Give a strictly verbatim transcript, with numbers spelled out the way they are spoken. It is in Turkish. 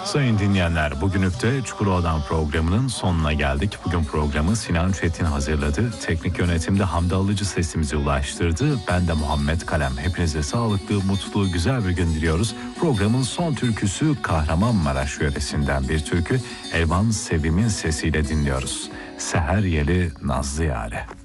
Sayın dinleyenler, bugünlük de Çukurova'dan programının sonuna geldik. Bugün programı Sinan Çetin hazırladı. Teknik yönetimde Hamdi Alıcı sesimizi ulaştırdı. Ben de Muhammed Kalem. Hepinize sağlıklı, mutlu, güzel bir gün diliyoruz. Programın son türküsü Kahramanmaraş yöresinden bir türkü. Elvan Sevim'in sesiyle dinliyoruz. Seher Yeli Nazlı Yâre.